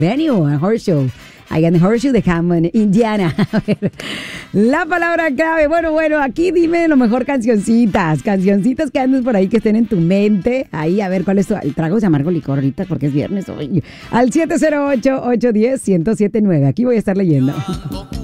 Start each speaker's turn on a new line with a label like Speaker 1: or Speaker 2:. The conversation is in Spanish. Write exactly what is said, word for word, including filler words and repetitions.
Speaker 1: venue, a Horseshoe. Allá en Horseshoe de Hammond, Indiana. A ver, la palabra clave. Bueno, bueno, aquí dime lo mejor cancioncitas. Cancioncitas que andes por ahí que estén en tu mente. Ahí, a ver, ¿cuál es tu... El trago de amargo licor ahorita porque es viernes hoy. Al siete cero ocho, ocho uno cero, uno cero siete nueve. Aquí voy a estar leyendo.